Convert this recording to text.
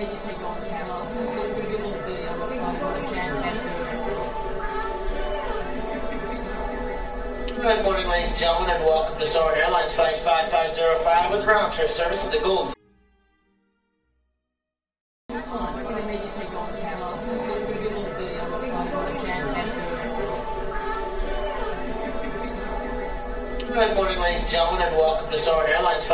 make you take on the camera. There's going to be a little ditty on the front, but you can't do it. Good morning, ladies and gentlemen, and welcome to Soarin' Airlines Flight 5505 with round trip service of the Gould. They're going to make you take on the camera. There's going to be a little ditty on the front, but you can't do it. Good morning, ladies and gentlemen, and welcome to Soarin' Airlines